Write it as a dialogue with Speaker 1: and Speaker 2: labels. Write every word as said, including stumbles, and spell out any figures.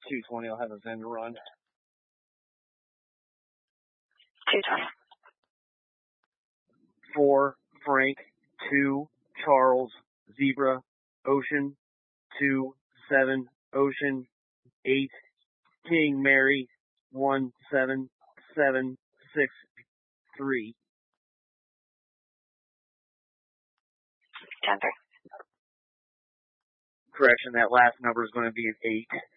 Speaker 1: two twenty, I'll have a vendor run.
Speaker 2: two twenty.
Speaker 1: four, Frank. two, Charles. Zebra. Ocean. two, seven, Ocean. eight, King Mary. one, seven, seven, six, three.
Speaker 2: ten three.
Speaker 1: Correction, that last number is going to be an eight.